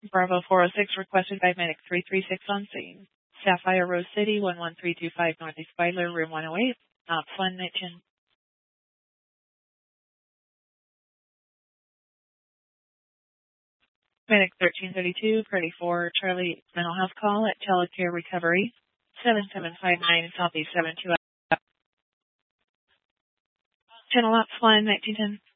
Bravo 406 requested by Medic 336 on scene. Sapphire Rose City, 11325 Northeast Beiler, room 108. Not Fun Mission. Medic 1332, Pretty 4, Charlie mental health call at Telecare Recovery, 7759 Southeast 72. Channel Ops Line 1910.